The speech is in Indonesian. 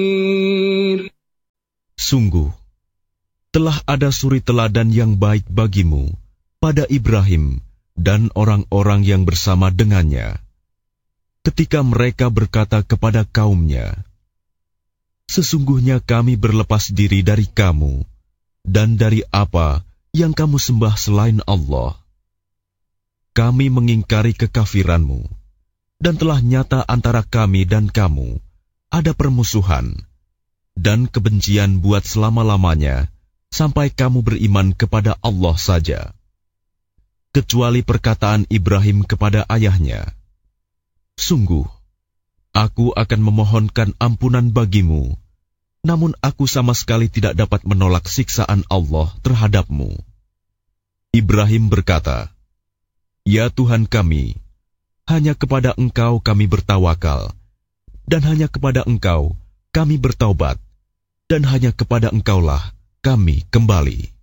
Sungguh, telah ada suri teladan yang baik bagimu pada Ibrahim dan orang-orang yang bersama dengannya, ketika mereka berkata kepada kaumnya, "Sesungguhnya kami berlepas diri dari kamu dan dari apa yang kamu sembah selain Allah. Kami mengingkari kekafiranmu, dan telah nyata antara kami dan kamu ada permusuhan dan kebencian buat selama-lamanya sampai kamu beriman kepada Allah saja. Kecuali perkataan Ibrahim kepada ayahnya, 'Sungguh, aku akan memohonkan ampunan bagimu, namun aku sama sekali tidak dapat menolak siksaan Allah terhadapmu.' Ibrahim berkata, 'Ya Tuhan kami, hanya kepada Engkau kami bertawakal, dan hanya kepada Engkau kami bertaubat, dan hanya kepada Engkaulah kami kembali.'"